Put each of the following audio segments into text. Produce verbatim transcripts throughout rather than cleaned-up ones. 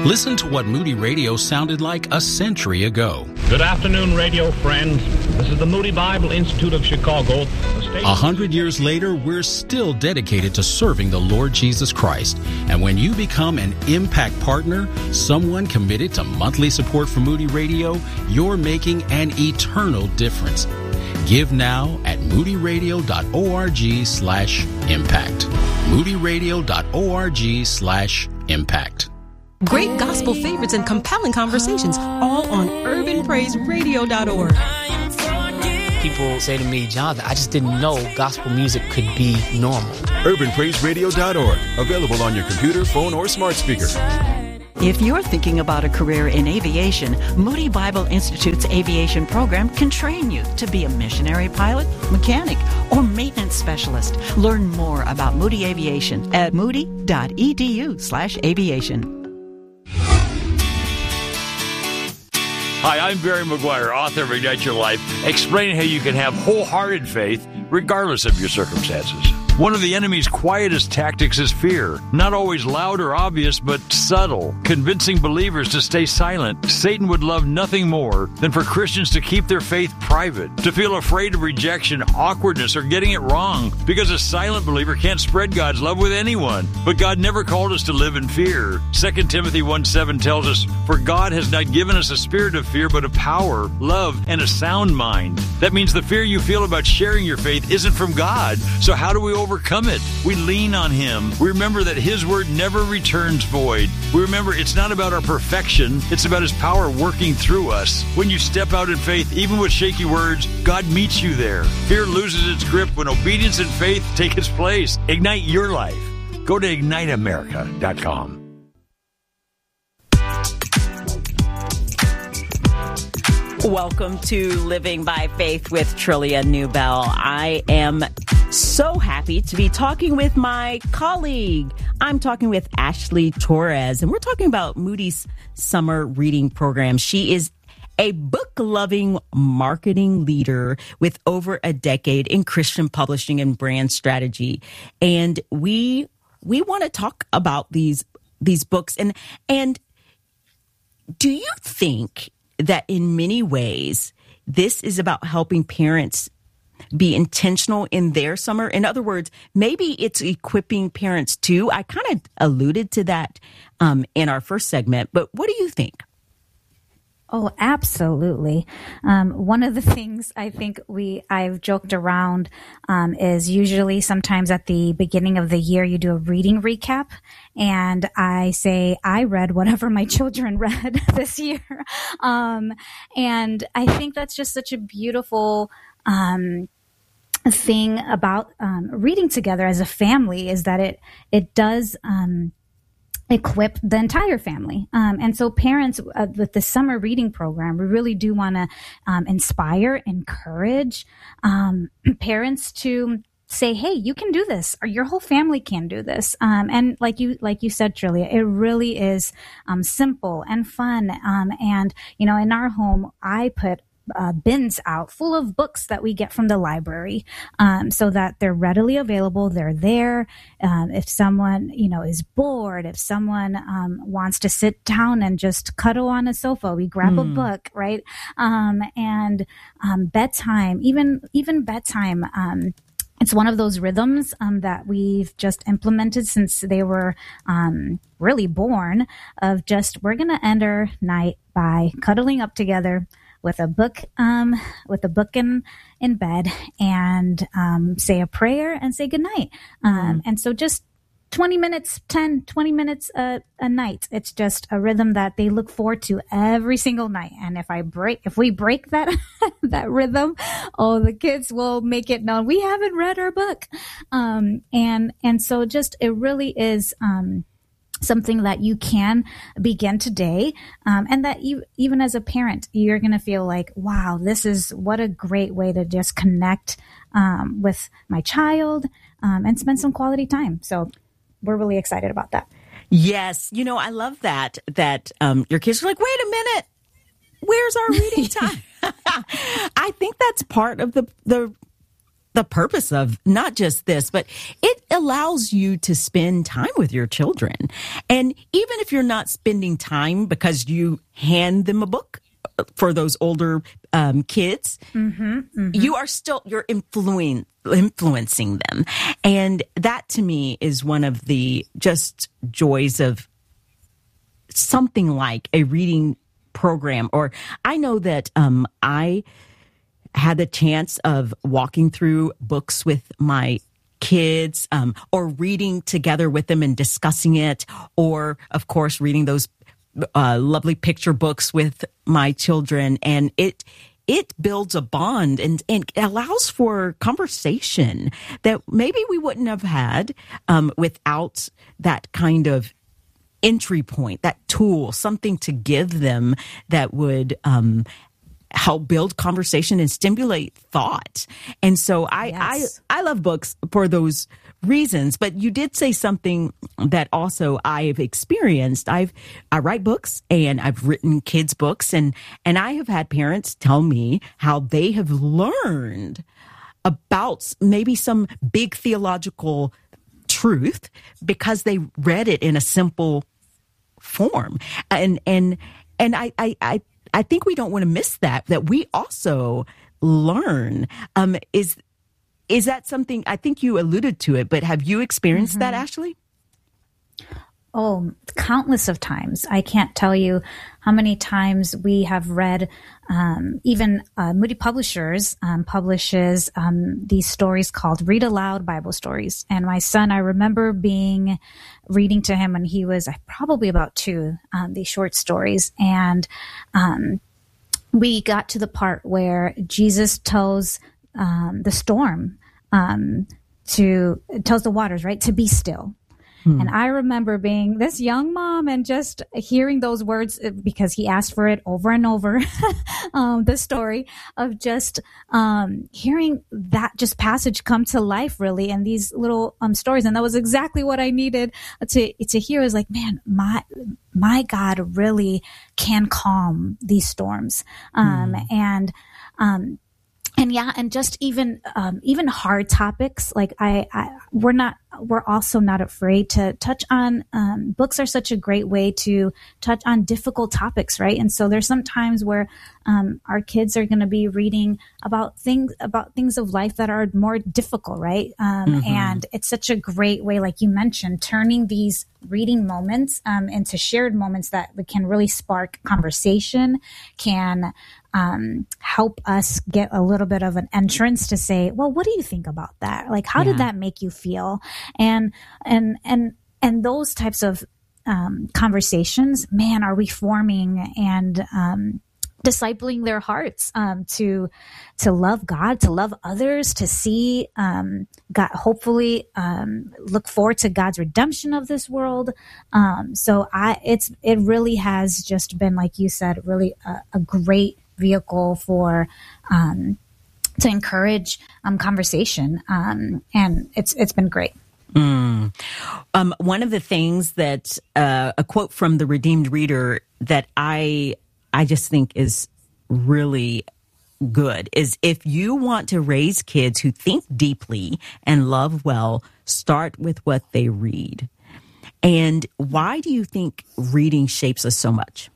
Listen to what Moody Radio sounded like a century ago. Good afternoon, radio friends. This is the Moody Bible Institute of Chicago. A hundred years later, we're still dedicated to serving the Lord Jesus Christ. And when you become an Impact Partner, someone committed to monthly support for Moody Radio, you're making an eternal difference. Give now at moodyradio.org slash impact. moodyradio.org slash impact. Great gospel favorites and compelling conversations, all on urban praise radio dot org. People say to me, Jonathan, I just didn't know gospel music could be normal. urban praise radio dot org, available on your computer, phone, or smart speaker. If you're thinking about a career in aviation, Moody Bible Institute's aviation program can train you to be a missionary pilot, mechanic, or maintenance specialist. Learn more about Moody Aviation at moody.edu slash aviation. Hi, I'm Barry McGuire, author of Ignite Your Life, explaining how you can have wholehearted faith regardless of your circumstances. One of the enemy's quietest tactics is fear. Not always loud or obvious, but subtle, convincing believers to stay silent. Satan would love nothing more than for Christians to keep their faith private, to feel afraid of rejection, awkwardness, or getting it wrong, because a silent believer can't spread God's love with anyone. But God never called us to live in fear. Second Timothy one seven tells us, "For God has not given us a spirit of fear, but of power, love, and a sound mind." That means the fear you feel about sharing your faith isn't from God. So how do we overcome Overcome it? We lean on Him. We remember that His word never returns void. We remember it's not about our perfection, it's about His power working through us. When you step out in faith, even with shaky words, God meets you there. Fear loses its grip when obedience and faith take its place. Ignite your life. Go to ignite america dot com. Welcome to Living by Faith with Trillia Newbell. I am so happy to be talking with my colleague. I'm talking with Ashley Torres, and we're talking about Moody's summer reading program. She is a book-loving marketing leader with over a decade in Christian publishing and brand strategy. And we we want to talk about these these books. And and do you think that in many ways, this is about helping parents be intentional in their summer? In other words, maybe it's equipping parents too. I kind of alluded to that um, in our first segment, but what do you think? Oh, absolutely. Um, one of the things I think we I've joked around um, is usually sometimes at the beginning of the year you do a reading recap, and I say I read whatever my children read this year, um, and I think that's just such a beautiful um, thing about um, reading together as a family is that it it does. Um, equip the entire family. Um, and so parents uh, with the summer reading program, we really do want to um, inspire, encourage um, parents to say, hey, you can do this, or your whole family can do this. Um, and like you, like you said, Trillia, it really is um, simple and fun. Um, and, you know, in our home, I put Uh, bins out full of books that we get from the library, um, so that they're readily available. They're there. Um, if someone, you know, is bored, if someone um, wants to sit down and just cuddle on a sofa, we grab mm. a book, right? Um, and um, bedtime, even even bedtime. Um, It's one of those rhythms um, that we've just implemented since they were um, really born, of just we're going to end our night by cuddling up together with a book, um, with a book in in bed, and um, say a prayer and say goodnight. Um, mm. And so just twenty minutes, ten, twenty minutes a, a night. It's just a rhythm that they look forward to every single night. And if I break, if we break that, that rhythm, oh, the kids will make it known we haven't read our book. Um, and, and so just, it really is, um, something that you can begin today. Um, and that you, even as a parent, you're going to feel like, wow, this is what a great way to just connect, um, with my child, um, and spend some quality time. So, we're really excited about that. Yes. You know, I love that, that um, your kids are like, wait a minute, where's our reading time? I think that's part of the, the, the purpose of not just this, but it allows you to spend time with your children. And even if you're not spending time because you hand them a book for those older um, kids, mm-hmm, mm-hmm. you are still, you're influencing, influencing them. And that to me is one of the just joys of something like a reading program. Or I know that um, I had the chance of walking through books with my kids, um, or reading together with them and discussing it, or of course reading those uh, lovely picture books with my children, and it it builds a bond and, and allows for conversation that maybe we wouldn't have had um, without that kind of entry point, that tool, something to give them that would um, help build conversation and stimulate thought. And so I, Yes. I, I love books for those reasons, but you did say something that also I've experienced. I've, I write books and I've written kids books, and, and I have had parents tell me how they have learned about maybe some big theological truth because they read it in a simple form. And, and, and I, I, I, I think we don't want to miss that, that we also learn. Um, is, is that something, I think you alluded to it, but have you experienced Mm-hmm. that, Ashley? Oh, countless of times. I can't tell you how many times we have read, um, even uh, Moody Publishers um, publishes um, these stories called Read Aloud Bible Stories. And my son, I remember being reading to him when he was uh, probably about two, um, these short stories. And um, we got to the part where Jesus tells um, the storm um, to, tells the waters, right, to be still. And I remember being this young mom and just hearing those words because he asked for it over and over. um, the story of just um, hearing that just passage come to life, really, and these little um, stories. And that was exactly what I needed to to hear. Is like, man, my my God really can calm these storms, um, mm. and. Um, And yeah, and just even um, even hard topics like I, I we're not we're also not afraid to touch on. Um, books are such a great way to touch on difficult topics, right? And so there's some times where um, our kids are going to be reading about things about things of life that are more difficult, right? Um, mm-hmm. And it's such a great way, like you mentioned, turning these reading moments um, into shared moments that can really spark conversation, can um, help us get a little bit of an entrance to say, well, what do you think about that? Like, how yeah. did that make you feel? And, and, and, and those types of, um, conversations, man, are we forming and, um, discipling their hearts, um, to, to love God, to love others, to see, um, God, hopefully, um, look forward to God's redemption of this world. Um, so I, it's, it really has just been, like you said, really a, a great vehicle for, um, to encourage, um, conversation. Um, and it's, it's been great. Mm. Um, one of the things that, uh, a quote from the Redeemed Reader that I, I just think is really good is, if you want to raise kids who think deeply and love well, start with what they read. And why do you think reading shapes us so much?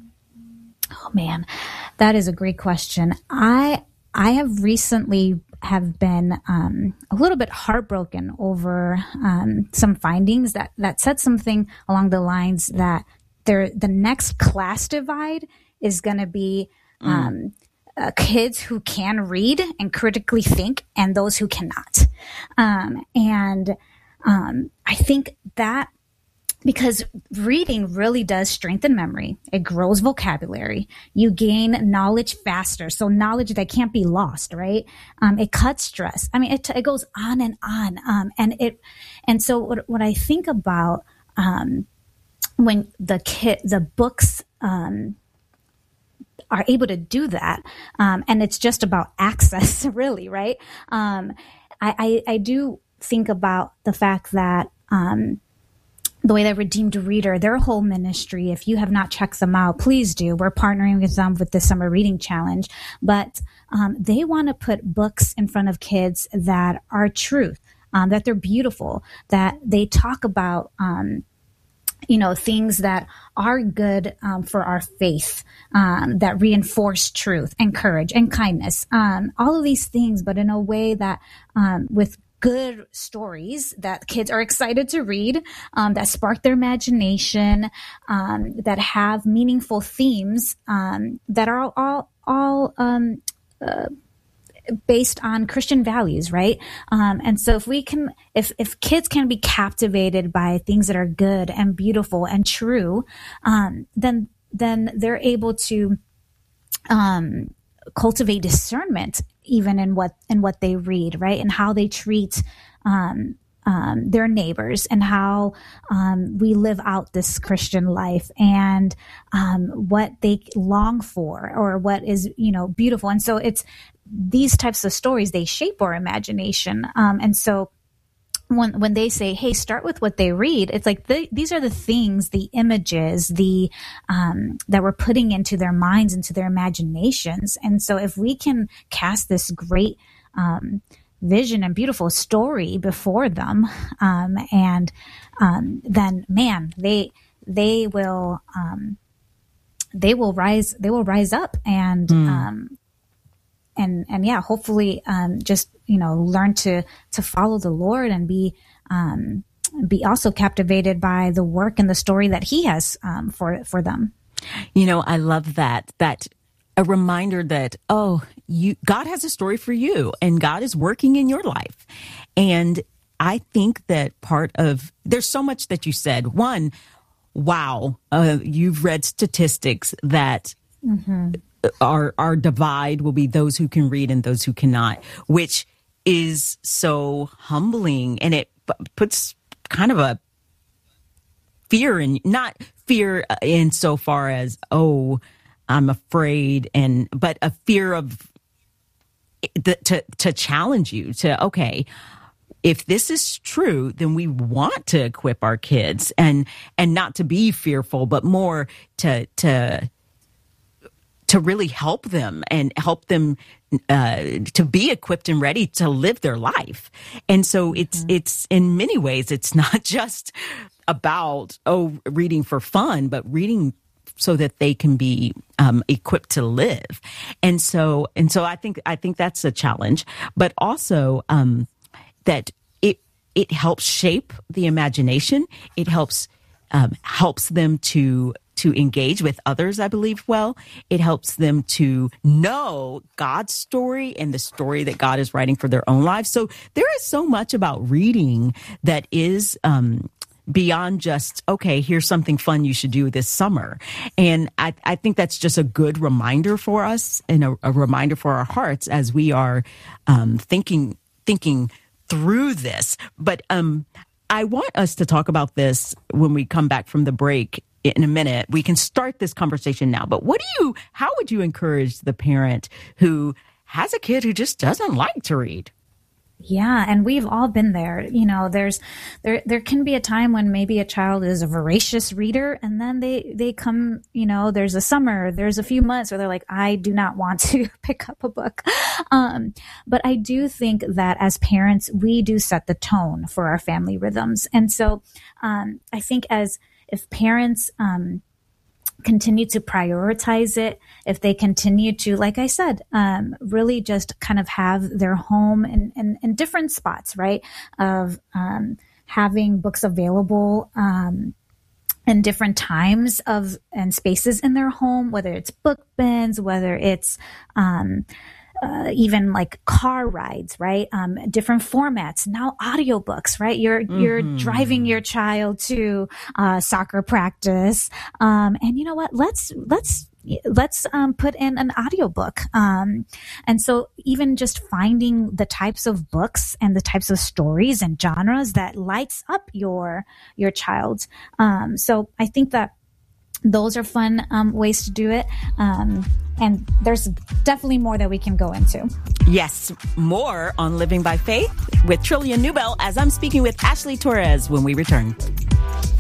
Oh man, that is a great question. I I have recently have been um, a little bit heartbroken over um, some findings that that said something along the lines that there the next class divide is going to be um, mm. uh, kids who can read and critically think, and those who cannot. Um, and um, I think that. Because reading really does strengthen memory. It grows vocabulary. You gain knowledge faster. So knowledge that can't be lost, right? Um, it cuts stress. I mean, it, it goes on and on. Um, and it, and so what, what I think about, um, when the kid, the books, um, are able to do that. Um, and it's just about access, really, right? Um, I, I, I do think about the fact that, um, the way that Redeemed Reader, their whole ministry, if you have not checked them out, please do. We're partnering with them with the Summer Reading Challenge. But um, they want to put books in front of kids that are truth, um, that they're beautiful, that they talk about, um, you know, things that are good um, for our faith, um, that reinforce truth and courage and kindness, um, all of these things, but in a way that um, with good stories that kids are excited to read, um, that spark their imagination, um, that have meaningful themes, um, that are all, all, all um, uh, based on Christian values, right? Um, and so if we can, if, if kids can be captivated by things that are good and beautiful and true, um, then, then they're able to, um, cultivate discernment even in what in what they read, right, and how they treat um, um, their neighbors, and how um, we live out this Christian life, and um, what they long for, or what is, you know, beautiful. And so it's these types of stories, they shape our imagination, um, and so. When when they say, hey, start with what they read, it's like the, these are the things, the images, the um, that we're putting into their minds, into their imaginations. And so if we can cast this great um, vision and beautiful story before them, um, and um, then, man, they they will um, they will rise they will rise up and. Mm. Um, And, and yeah, hopefully, um, just, you know, learn to, to follow the Lord and be, um, be also captivated by the work and the story that he has, um, for, for them. You know, I love that, that a reminder that, oh, you, God has a story for you, and God is working in your life. And I think that part of, there's so much that you said. One, wow, uh, you've read statistics that, mm-hmm. Our our divide will be those who can read and those who cannot, which is so humbling, and it p- puts kind of a fear in, not fear in so far as, oh, I'm afraid, and but a fear of the, to to challenge you to, okay, if this is true, then we want to equip our kids, and and not to be fearful, but more to to. to really help them and help them uh, to be equipped and ready to live their life. And so it's, mm-hmm. it's in many ways, it's not just about, oh, reading for fun, but reading so that they can be um, equipped to live. And so, and so I think, I think that's a challenge, but also um, that it, it helps shape the imagination. It helps, um, helps them to to engage with others, I believe, well. It helps them to know God's story and the story that God is writing for their own lives. So there is so much about reading that is um, beyond just, okay, here's something fun you should do this summer. And I, I think that's just a good reminder for us, and a, a reminder for our hearts as we are um, thinking thinking through this. But um, I want us to talk about this when we come back from the break. In a minute, we can start this conversation now. But what do you, how would you encourage the parent who has a kid who just doesn't like to read? Yeah, and we've all been there. You know, there's there there can be a time when maybe a child is a voracious reader, and then they they come, you know, there's a summer, there's a few months where they're like, I do not want to pick up a book. Um, but I do think that as parents, we do set the tone for our family rhythms. And so um, I think as if parents um, continue to prioritize it, if they continue to, like I said, um, really just kind of have their home in, in, in different spots, right? Of um, having books available um, in different times of and spaces in their home, whether it's book bins, whether it's um, Uh, even like car rides, right? Um, different formats. Now audiobooks, right? You're, mm-hmm. you're driving your child to, uh, soccer practice. Um, and you know what? Let's, let's, let's, um, put in an audiobook. Um, and so even just finding the types of books and the types of stories and genres that lights up your, your child. Um, so I think that those are fun um, ways to do it. Um, and there's definitely more that we can go into. Yes, more on Living by Faith with Trillia Newbell as I'm speaking with Ashley Torres when we return.